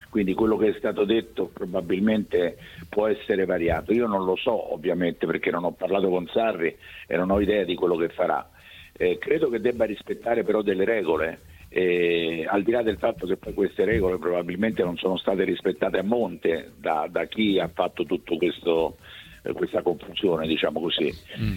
quindi quello che è stato detto probabilmente può essere variato. Io non lo so ovviamente perché non ho parlato con Sarri e non ho idea di quello che farà. Credo che debba rispettare però delle regole, al di là del fatto che poi queste regole probabilmente non sono state rispettate a monte da chi ha fatto tutto questo, questa confusione, diciamo così,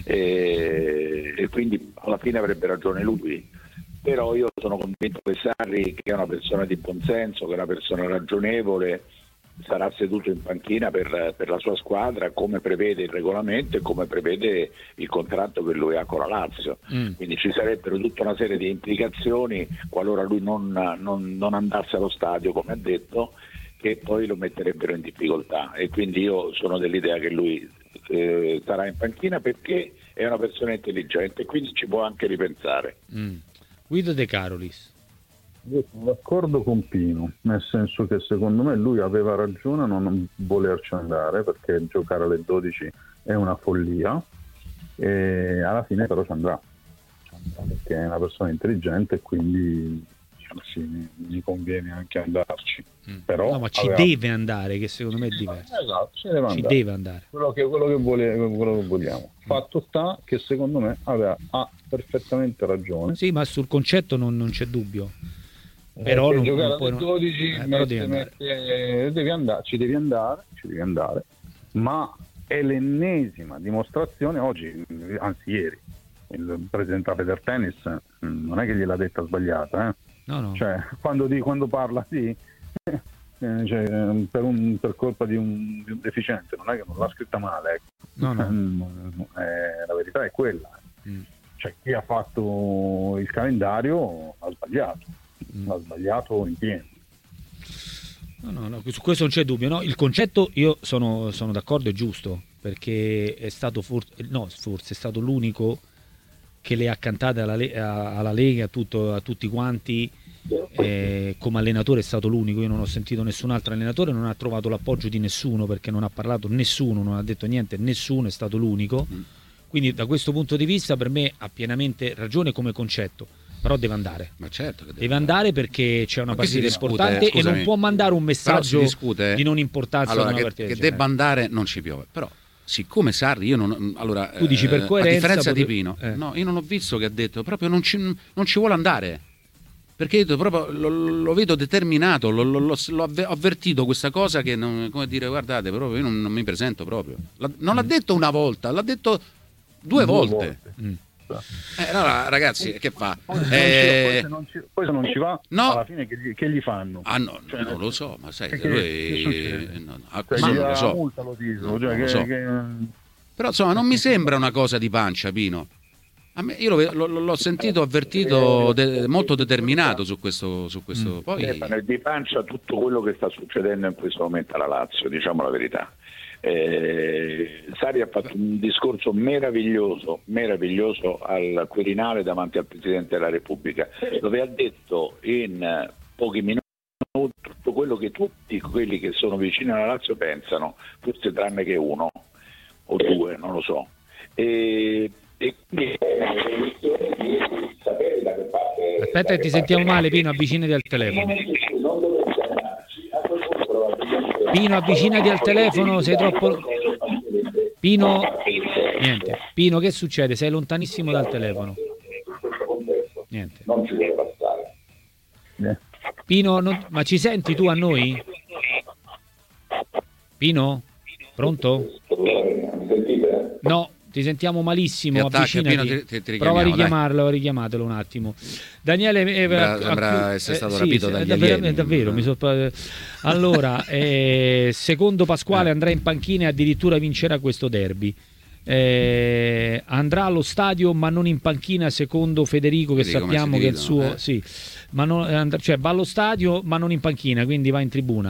e quindi alla fine avrebbe ragione lui. Però io sono convinto che Sarri, che è una persona di buonsenso, che è una persona ragionevole, sarà seduto in panchina per la sua squadra, come prevede il regolamento e come prevede il contratto che lui ha con la Lazio. Quindi ci sarebbero tutta una serie di implicazioni qualora lui non andasse allo stadio, come ha detto, che poi lo metterebbero in difficoltà, e quindi io sono dell'idea che lui sarà in panchina perché è una persona intelligente e quindi ci può anche ripensare. Guido De Carolis. Io sono d'accordo con Pino, nel senso che secondo me lui aveva ragione a non volerci andare, perché giocare alle 12 è una follia, e alla fine però ci andrà perché è una persona intelligente e quindi sì, mi conviene anche andarci. Però no, ma ci deve andare, che secondo me è diverso. Esatto, ci deve andare. Quello che vogliamo. Fatto sta che secondo me ha perfettamente ragione. Sì, ma sul concetto non c'è dubbio. Però non giocare puoi, alle 12 ci devi andare, ma è l'ennesima dimostrazione oggi, anzi ieri, il presidente della Federtennis non è che gliel'ha detta sbagliata, No. Cioè, quando parla per colpa di un deficiente, non è che non l'ha scritta male, ecco. La verità è quella. Cioè, chi ha fatto il calendario ha sbagliato in pieno. No, su questo non c'è dubbio. No, il concetto io sono d'accordo, è giusto, perché è stato forse è stato l'unico che le ha cantate alla Lega, a tutti quanti, come allenatore è stato l'unico. Io non ho sentito nessun altro allenatore, non ha trovato l'appoggio di nessuno, perché non ha parlato nessuno, non ha detto niente, nessuno, è stato l'unico. Quindi da questo punto di vista per me ha pienamente ragione come concetto, però deve andare. Ma certo che deve andare perché c'è una partita importante, scusami, e non può mandare un messaggio di non importanza. Allora, una partita che debba andare non ci piove, però siccome Sarri, io non, allora, tu dici per coerenza, a differenza di Pino, no, io non ho visto che ha detto proprio non ci vuole andare, perché io proprio lo vedo determinato, l'ho avvertito questa cosa che come dire, guardate, proprio io non mi presento proprio. Non l'ha detto una volta, l'ha detto due volte. Allora ragazzi, che fa? Poi se non ci va, no, alla fine che gli fanno? No, non lo so, ma sai, non lo so. Multa, lo dico, però insomma non mi sembra una cosa di pancia, Pino. A me, io l'ho sentito avvertito molto determinato su questo. Poi di pancia tutto quello che sta succedendo in questo momento alla Lazio, diciamo la verità. Sarri ha fatto un discorso meraviglioso al Quirinale davanti al Presidente della Repubblica, dove ha detto in pochi minuti tutto quello che tutti quelli che sono vicini alla Lazio pensano, forse tranne che uno o due, non lo so. E quindi aspetta che ti sentiamo male, Pino, avvicinati al telefono. Pino, avvicinati al telefono, sei troppo... Pino, niente. Pino, che succede? Sei lontanissimo dal telefono. Niente. Non ci deve passare. Pino, ma ci senti tu a noi? Pino? Pronto? Mi sentite? No. Ti sentiamo malissimo, avvicinati. Prova a richiamatelo un attimo. Daniele, sembra essere stato rapito dagli alieni. Davvero. Allora, secondo Pasquale andrà in panchina e addirittura vincerà questo derby. Andrà allo stadio ma non in panchina, secondo Federico, che sappiamo che è il suo... Sì, ma cioè va allo stadio ma non in panchina, quindi va in tribuna.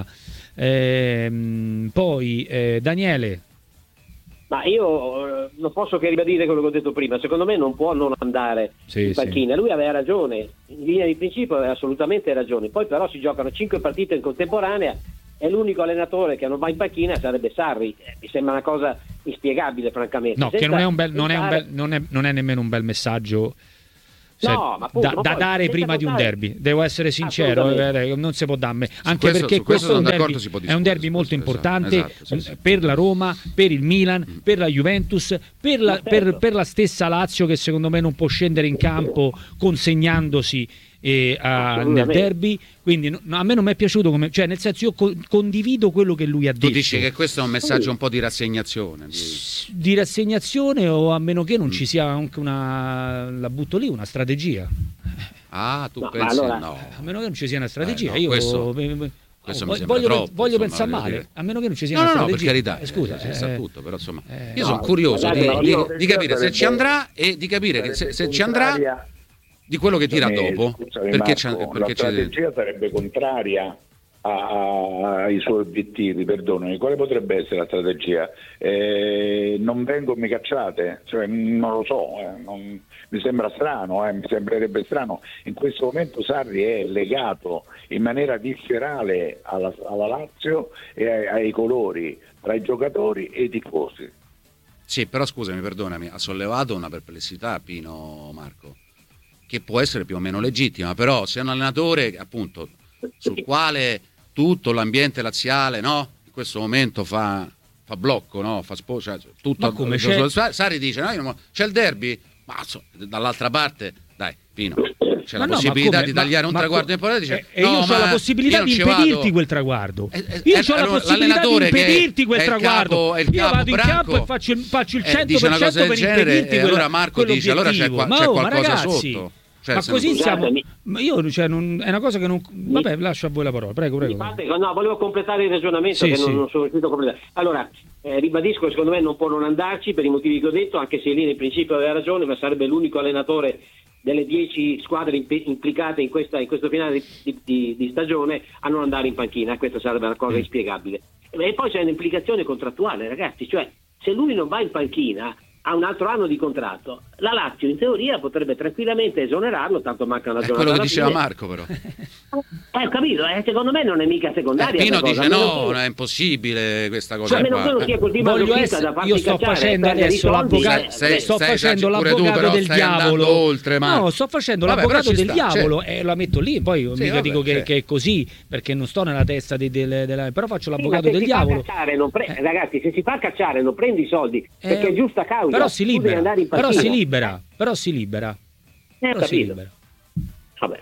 Poi Daniele... Ma io non posso che ribadire quello che ho detto prima. Secondo me non può non andare in panchina. Lui aveva ragione, in linea di principio aveva assolutamente ragione. Poi però si giocano 5 partite in contemporanea e l'unico allenatore che non va in panchina sarebbe Sarri. Mi sembra una cosa inspiegabile, francamente. No, che non è nemmeno un bel messaggio No, ma appunto, da dare prima di un derby, devo essere sincero, non si può darmi, anche perché questo è un derby molto importante, esatto, per la Roma, per il Milan, per la Juventus, per la stessa Lazio, che secondo me non può scendere in campo consegnandosi nel derby. Quindi a me non mi è piaciuto cioè, nel senso, io condivido quello che lui ha detto. Tu dici che questo è un messaggio un po' di rassegnazione? Di rassegnazione, o a meno che non ci sia anche la butto lì, una strategia. Tu pensi? Allora, no. A meno che non ci sia una strategia. No, io questo voglio pensare male, a meno che non ci sia una strategia. Per carità, scusa, si sa tutto, però insomma, io sono curioso di capire se ci andrà, e di capire che se ci andrà, di quello che tira dopo. Perché la strategia sarebbe contraria ai suoi obiettivi, perdonami. Quale potrebbe essere la strategia? Non vengo, mi cacciate? Cioè, non lo so, mi sembra strano, mi sembrerebbe strano. In questo momento Sarri è legato in maniera viscerale alla Lazio e ai colori tra i giocatori e i tifosi. Sì, però scusami, perdonami, ha sollevato una perplessità, Pino, Marco, che può essere più o meno legittima, però se è un allenatore, appunto, sul quale tutto l'ambiente laziale, no, in questo momento fa blocco, no, fa cioè, tutto. Ma come Sarri dice, c'è il derby, ma dall'altra parte, dai, Pino, c'è la possibilità di tagliare un traguardo temporale, dice, io ho la possibilità di impedirti quel traguardo. Io ho la possibilità di impedirti quel traguardo. Io vado in campo e faccio il 100% per impedirti quel. Allora Marco dice, allora c'è qualcosa sotto. Cioè, ma così siamo. Io, cioè, è una cosa che non. Vabbè, lascio a voi la parola. Prego. Volevo completare il ragionamento, non sono riuscito a completare. Allora, ribadisco, secondo me non può non andarci per i motivi che ho detto, anche se lì nel principio aveva ragione, ma sarebbe l'unico allenatore delle 10 squadre implicate in questo finale di stagione a non andare in panchina. Questa sarebbe una cosa inspiegabile. E poi c'è un'implicazione contrattuale, ragazzi, cioè se lui non va in panchina ha un altro anno di contratto, la Lazio in teoria potrebbe tranquillamente esonerarlo, tanto manca una giornata. È quello che diceva Marco, però. Ho capito, secondo me non è mica secondaria. Pino dice no, è impossibile questa cosa. Io sto facendo adesso l'avvocato. Sto facendo l'avvocato del diavolo. Oltre, no, sto facendo l'avvocato del diavolo e la metto lì. Poi mica dico che è così, perché non sto nella testa però faccio l'avvocato del diavolo. Ragazzi, se si fa cacciare non prendi i soldi, perché è giusta causa. Però si libera. Vabbè.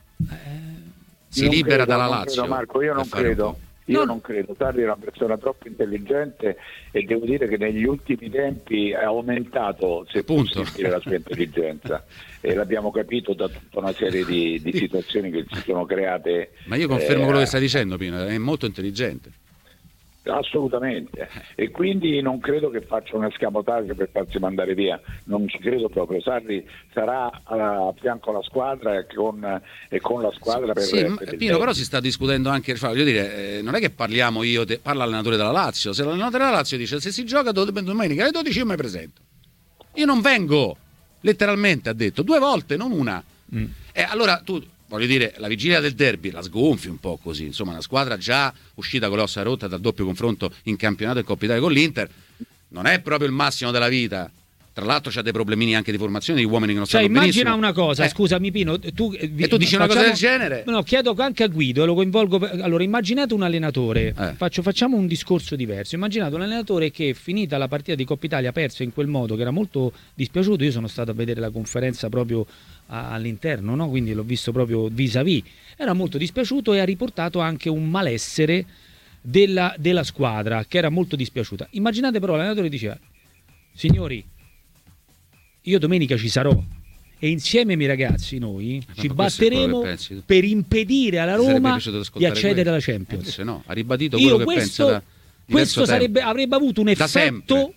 Si libera dalla Lazio. Marco, io non credo. Non credo. Sarri è una persona troppo intelligente e devo dire che negli ultimi tempi ha aumentato, se possibile, la sua intelligenza. E l'abbiamo capito da tutta una serie di situazioni che si sono create. Ma io confermo quello che stai dicendo, Pino, è molto intelligente. Assolutamente, e quindi non credo che faccia un escamotage per farsi mandare via, non ci credo proprio. Sarri sarà a fianco alla squadra e con la squadra per Pino, però si sta discutendo anche, voglio dire, non è che parliamo parla l'allenatore della Lazio, se l'allenatore della Lazio dice se si gioca domenica alle 12 io mi presento, io non vengo, letteralmente ha detto 2 volte, non una. E allora tu, voglio dire, la vigilia del derby la sgonfi un po' così, insomma, una squadra già uscita con le ossa rotte dal doppio confronto in campionato e Coppa Italia con l'Inter, non è proprio il massimo della vita. Tra l'altro c'ha dei problemini anche di formazione di uomini che non stanno benissimo. Immagina una cosa, scusami Pino, tu dici una cosa del genere? No, chiedo anche a Guido, lo coinvolgo. Allora, immaginate un allenatore, facciamo un discorso diverso. Immaginate un allenatore che, finita la partita di Coppa Italia, perso in quel modo, che era molto dispiaciuto. Io sono stato a vedere la conferenza proprio all'interno, no? Quindi l'ho visto proprio vis-à-vis. Era molto dispiaciuto e ha riportato anche un malessere della squadra, che era molto dispiaciuta. Immaginate però l'allenatore diceva: signori, io domenica ci sarò e insieme ai miei ragazzi noi ci batteremo per impedire alla Roma di accedere alla Champions. No, ha ribadito quello che pensa. Questo avrebbe avuto un effetto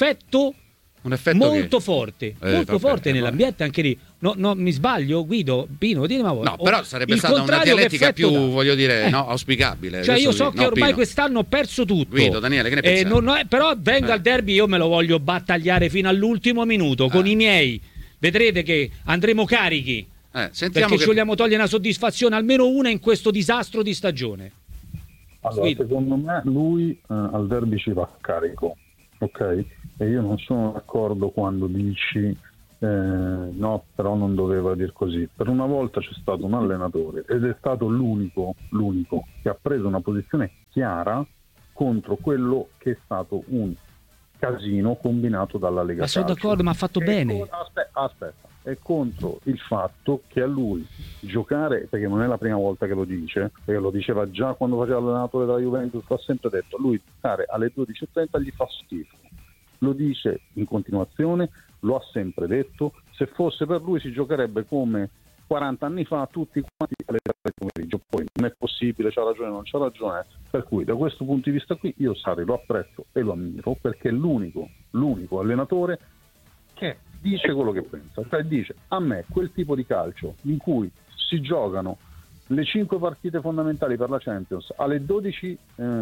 molto forte, nell'ambiente anche lì. No, mi sbaglio, Guido, Pino, ditemi voi. No, però sarebbe stata una dialettica più, voglio dire, auspicabile. Cioè io so che ormai quest'anno ho perso tutto. Guido, Daniele, che ne pensi? Però vengo al derby, io me lo voglio battagliare fino all'ultimo minuto con i miei. Vedrete che andremo carichi. Perché ci vogliamo togliere una soddisfazione, almeno una, in questo disastro di stagione. Allora, secondo me lui al derby ci va carico, ok? E io non sono d'accordo quando dici no, però non doveva dir così. Per una volta c'è stato un allenatore ed è stato l'unico che ha preso una posizione chiara contro quello che è stato un casino combinato dalla Lega Ma sono Calcio. d'accordo, ma ha fatto bene. Aspetta, è contro il fatto che a lui giocare, perché non è la prima volta che lo dice, perché lo diceva già quando faceva l'allenatore della Juventus, ha sempre detto, a lui giocare alle 12:30 gli fa schifo. Lo dice in continuazione, lo ha sempre detto. Se fosse per lui si giocherebbe come 40 anni fa, tutti quanti alle 3 del pomeriggio. Poi non è possibile, c'ha ragione, non c'ha ragione. Per cui da questo punto di vista qui io Sarri lo apprezzo e lo ammiro, perché è l'unico allenatore che dice quello che pensa. Cioè dice, a me quel tipo di calcio in cui si giocano le 5 partite fondamentali per la Champions alle 12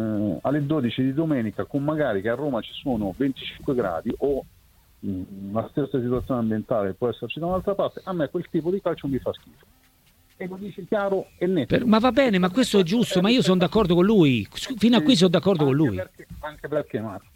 di domenica, con magari che a Roma ci sono 25 gradi o la stessa situazione ambientale può esserci da un'altra parte, a me quel tipo di calcio mi fa schifo. E lo dice chiaro e netto. Ma va bene, ma questo è giusto, ma io sono d'accordo con lui. Fino a qui sono d'accordo con lui. Anche perché Marco,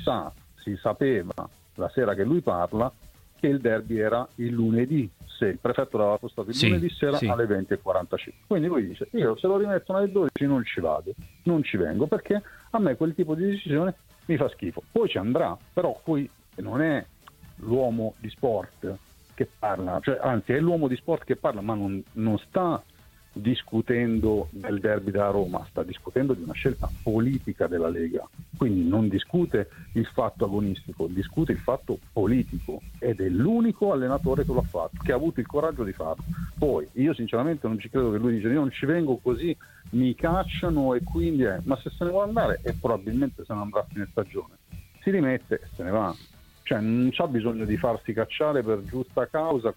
si sapeva la sera che lui parla che il derby era il lunedì, se il prefetto l'aveva postato il lunedì sera alle 20:45. Quindi lui dice, io se lo rimettono alle 12 non ci vado, non ci vengo, perché a me quel tipo di decisione mi fa schifo. Poi ci andrà, però qui non è l'uomo di sport che parla, cioè anzi è l'uomo di sport che parla, ma non sta discutendo del derby della Roma, sta discutendo di una scelta politica della Lega, quindi non discute il fatto agonistico, discute il fatto politico, ed è l'unico allenatore che l'ha fatto, che ha avuto il coraggio di farlo. Poi io sinceramente non ci credo che lui dice io non ci vengo così mi cacciano e quindi ma se se ne vuole andare, e probabilmente se ne andrà a fine stagione, si rimette e se ne va, cioè non c'ha bisogno di farsi cacciare per giusta causa.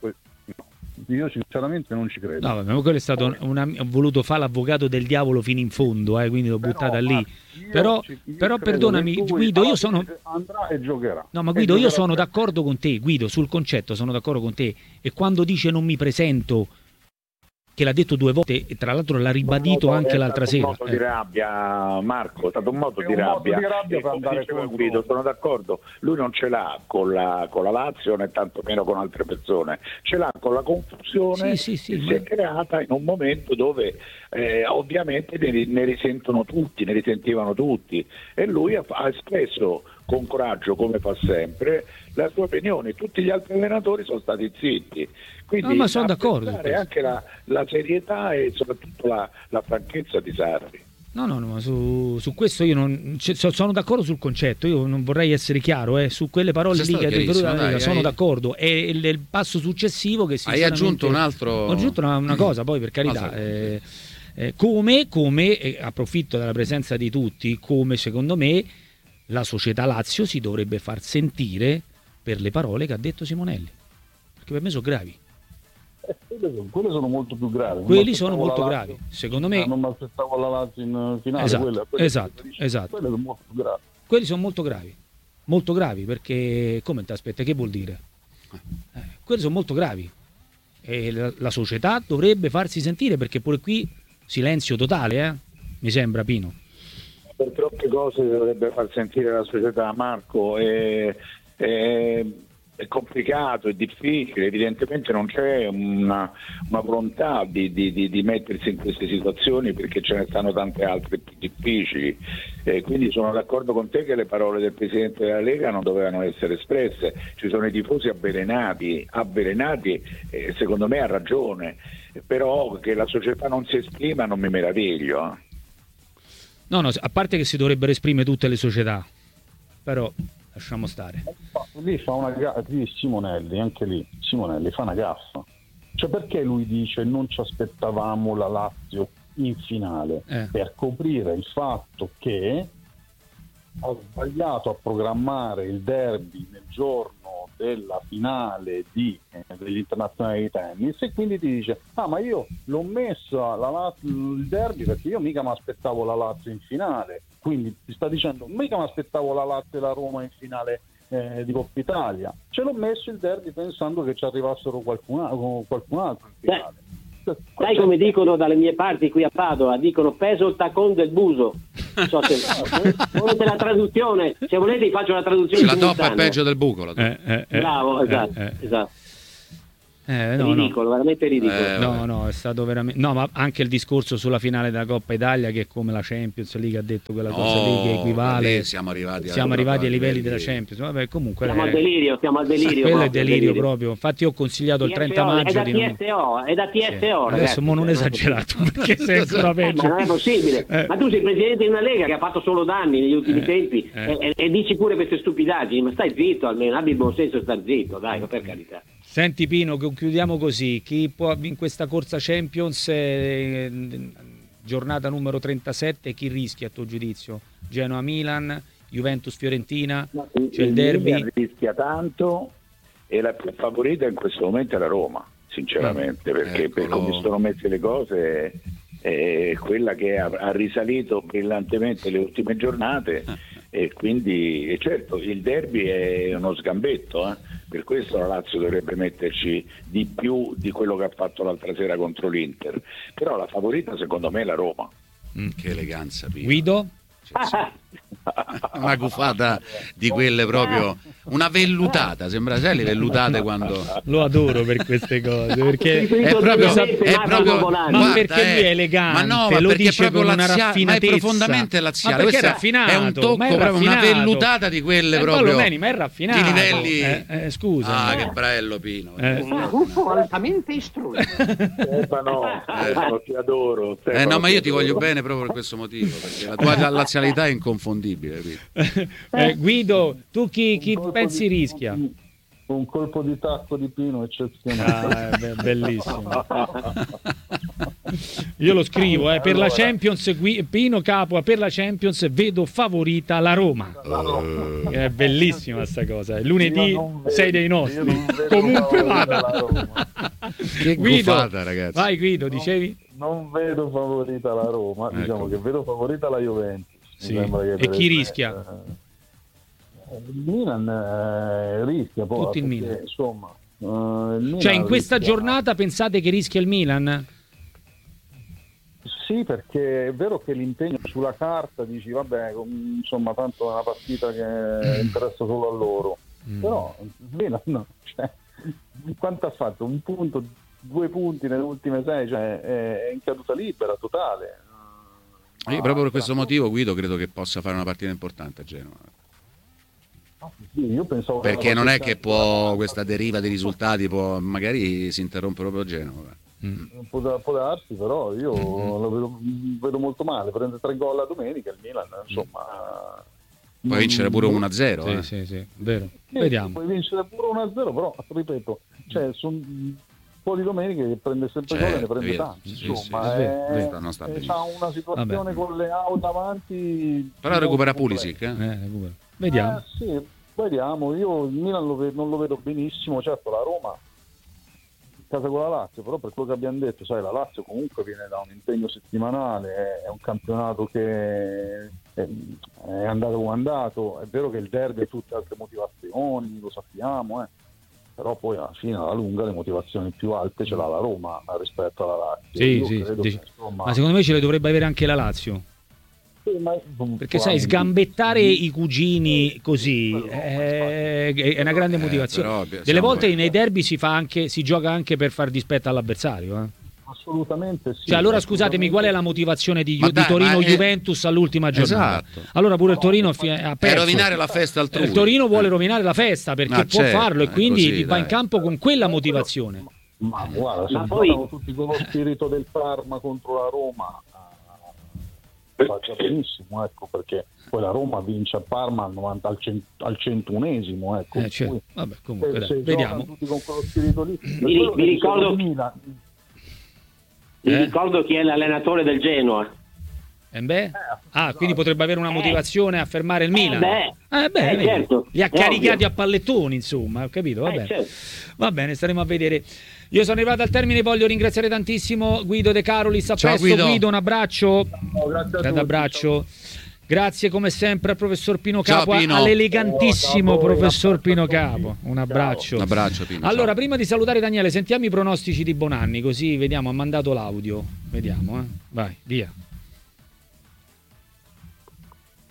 Io sinceramente non ci credo. No, ma quello è stato ho voluto fare l'avvocato del diavolo fino in fondo, quindi l'ho buttata lì. Però perdonami, Guido, io sono andrà e giocherà. No, ma Guido, io sono d'accordo con te, Guido, sul concetto sono d'accordo con te. E quando dice non mi presento, che l'ha detto 2 volte e tra l'altro l'ha ribadito anche l'altra sera. È stato un modo di rabbia, Marco, è stato un modo di rabbia. Per andare con Guido, sono d'accordo, lui non ce l'ha con la Lazio né tantomeno con altre persone, ce l'ha con la confusione che si è creata in un momento dove ovviamente ne risentivano tutti, e lui ha espresso con coraggio, come fa sempre, la sua opinione. Tutti gli altri allenatori sono stati zitti, quindi ma sono d'accordo, anche la serietà e soprattutto la franchezza di Sarri. No, ma su questo io sono d'accordo sul concetto, io non vorrei essere chiaro, su quelle parole lì che sono d'accordo. È il passo successivo che hai aggiunto un altro. Ho aggiunto una cosa, poi per carità, come approfitto della presenza di tutti, come secondo me la società Lazio si dovrebbe far sentire per le parole che ha detto Simonelli, perché per me sono gravi. Quelle sono molto più gravi. Quelli sono molto gravi, secondo me. Non mi aspettavo la Lazio in finale. Esatto. Quelle sono molto più gravi. Quelli sono molto gravi, perché come ti aspetta? Che vuol dire? Quelli sono molto gravi e la società dovrebbe farsi sentire, perché pure qui silenzio totale, mi sembra, Pino. Per troppe cose dovrebbe far sentire la società, Marco, è complicato, è difficile, evidentemente non c'è una volontà di mettersi in queste situazioni, perché ce ne stanno tante altre più difficili, quindi sono d'accordo con te che le parole del Presidente della Lega non dovevano essere espresse. Ci sono i tifosi avvelenati, secondo me ha ragione, però che la società non si esprima non mi meraviglio. No, a parte che si dovrebbero esprimere tutte le società, però lasciamo stare. Lì fa Simonelli, anche lì Simonelli fa una gaffa. Cioè, perché lui dice non ci aspettavamo la Lazio in finale? Per coprire il fatto che ha sbagliato a programmare il derby nel giorno della finale degli internazionali di tennis, e quindi ti dice ma io l'ho messo il derby perché io mica mi aspettavo la Lazio in finale, quindi ti sta dicendo mica mi aspettavo la Lazio e la Roma in finale di Coppa Italia, ce l'ho messo il derby pensando che ci arrivassero qualcun altro in finale. Sai come dicono dalle mie parti qui a Padova, dicono peso il tacon del buso. So se volete la traduzione, se volete faccio la traduzione. La toppa è peggio del buco. Bravo, esatto. ridicolo, veramente ridicolo. No, è stato veramente. No, ma anche il discorso sulla finale della Coppa Italia, che è come la Champions League, ha detto quella cosa lì che equivale. Siamo arrivati ai livelli della Champions. Vabbè, comunque siamo al delirio. Quello è delirio proprio. Infatti, ho consigliato il 30 maggio. È da TSO. Adesso non esagerato, perché sei ancora peggio. Ma non è possibile. Ma tu sei presidente di una Lega che ha fatto solo danni negli ultimi tempi e dici pure queste stupidaggini. Ma stai zitto, almeno abbi il buon senso e sta zitto, dai, per carità. Senti Pino, chiudiamo così. Chi può in questa corsa Champions, giornata numero 37, chi rischia a tuo giudizio? Genoa-Milan, Juventus-Fiorentina, c'è il derby? Rischia tanto e la più favorita in questo momento è la Roma, sinceramente, perché per come sono messe le cose è quella che ha risalito brillantemente le ultime giornate e quindi certo il derby è uno sgambetto, per questo la Lazio dovrebbe metterci di più di quello che ha fatto l'altra sera contro l'Inter, però la favorita secondo me è la Roma. Che eleganza, Pino. Guido? Una gufata di quelle proprio, una vellutata, sembra, sai le vellutate quando lo adoro per queste cose, perché è proprio ma perché lui è elegante, ma no, ma lo perché dice è proprio con una raffinatezza, ma è ma profondamente laziale, perché questo è raffinato, è un tocco, proprio una vellutata di quelle proprio ma è raffinato, di livelli scusa, che bello Pino, altamente istruito. Ti adoro. No, ma io ti voglio bene proprio per questo motivo, perché la tua lazialità è inconfondibile. Guido, tu chi pensi rischia? Un colpo di tacco di Pino eccezionale. Bellissimo. Io lo scrivo per la Champions, Pino Capua, per la Champions vedo favorita la Roma. È bellissima sta cosa. Lunedì sei dei nostri. Comunque vada. Che Guido, gufata, ragazzi. Vai Guido, dicevi? Non vedo favorita la Roma, diciamo che vedo favorita la Juventus. Sì. E chi rischia? Il Milan rischia poi. Tutti il Milan. Insomma, il Milan cioè in questa rischia... giornata pensate che rischia il Milan? Sì, perché è vero che l'impegno sulla carta dici vabbè, insomma tanto è una partita che interessa solo a loro. Però il Milan no, cioè, quanto ha fatto? 1 punto, 2 punti nelle ultime 6, cioè è in caduta libera totale. Io proprio per questo motivo Guido credo che possa fare una partita importante a Genova. Sì, io pensavo perché non è che può questa deriva dei risultati magari si interrompe proprio a Genova. Può darsi, però io lo vedo molto male. Prende 3 gol la domenica il Milan, insomma. Puoi vincere pure 1-0. Sì, vero. Sì, vediamo. Puoi vincere pure 1-0, però ripeto, cioè sono po' di domeniche che prende sempre gol e ne prende tanti, insomma c'ha una situazione con le auto avanti, però recupera Pulisic, vediamo. Sì, vediamo. Io il Milan non lo vedo benissimo, certo la Roma casa con la Lazio, però per quello che abbiamo detto, sai, la Lazio comunque viene da un impegno settimanale, è un campionato che è andato come è andato, è vero che il derby ha tutte altre motivazioni, lo sappiamo, però poi alla fine alla lunga le motivazioni più alte ce l'ha la Roma rispetto alla Lazio. Sì. Ma secondo me ce le dovrebbe avere anche la Lazio. Perché sai, sgambettare i cugini così è una grande motivazione. Delle volte nei derby si gioca anche per far dispetto all'avversario. Assolutamente sì. Cioè, allora scusatemi, qual è la motivazione di Torino-Juventus all'ultima giornata? Esatto. Allora pure il Torino ha perso. Per rovinare la festa altrui. Il Torino vuole rovinare la festa perché può farlo e quindi va in campo con quella motivazione. Ma guarda, se poi tutti con lo spirito del Parma contro la Roma faccia benissimo, ecco, perché poi la Roma vince a Parma al 101esimo, ecco. Vabbè, comunque vediamo. Tutti con quello spirito lì. Mi ricordo chi è l'allenatore del Genoa. Quindi potrebbe avere una motivazione a fermare il Milan. Certo, li ha caricati a pallettoni, insomma, ho capito, certo. Va bene, staremo a vedere. Io sono arrivato al termine, voglio ringraziare tantissimo Guido De Carolis. A presto Guido, un abbraccio. Grande abbraccio. Grazie come sempre al professor Pino Capua, all'elegantissimo professor Pino Capua. Un abbraccio. Un abbraccio, Pino. Allora, prima di salutare Daniele, sentiamo i pronostici di Bonanni, così vediamo, ha mandato l'audio. Vediamo, vai, via.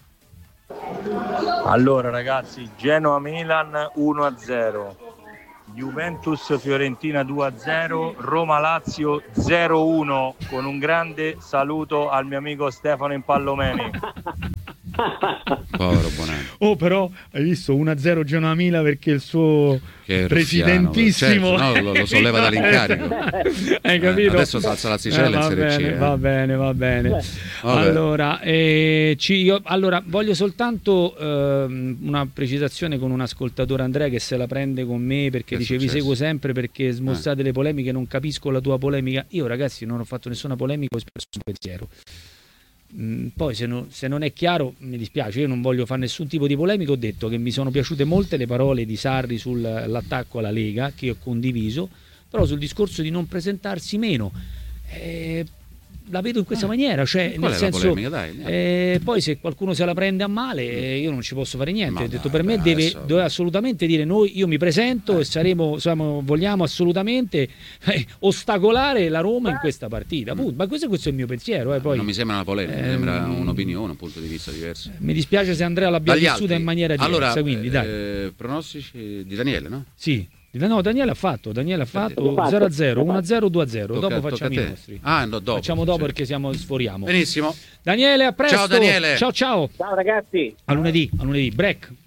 Allora ragazzi, Genoa-Milan 1-0, Juventus-Fiorentina 2-0, Roma-Lazio 0-1, con un grande saluto al mio amico Stefano Impallomeni. Povero Bonanno. Oh, però hai visto 1-0 Genoa-Milan perché il suo presidentissimo, certo, no, lo solleva dall'incarico. Hai capito? Adesso salza la Sicilia in Serie C. Va bene. Allora, allora voglio soltanto una precisazione con un ascoltatore, Andrea, che se la prende con me perché dice vi seguo sempre perché smostrate le polemiche, non capisco la tua polemica. Io, ragazzi, non ho fatto nessuna polemica, ho espresso un pensiero. Poi se non è chiaro mi dispiace, io non voglio fare nessun tipo di polemica. Ho detto che mi sono piaciute molte le parole di Sarri sull'attacco alla Lega, che ho condiviso, però sul discorso di non presentarsi meno la vedo in questa maniera, cioè nel senso poi se qualcuno se la prende a male io non ci posso fare niente. Ho detto per me deve assolutamente dire io mi presento e vogliamo assolutamente ostacolare la Roma in questa partita. Ma questo è il mio pensiero. Poi non mi sembra una polemica, mi sembra un'opinione, un punto di vista diverso. Mi dispiace se Andrea l'abbia vissuta in maniera diversa. Allora, quindi dai. Pronostici di Daniele, no? Sì. No, Daniele ha fatto 0-0, 1-0, 2-0. Dopo facciamo i nostri. Dopo. Facciamo dopo perché sforiamo. Benissimo. Daniele, a presto. Ciao Daniele. Ciao. Ciao ragazzi. A lunedì. Break.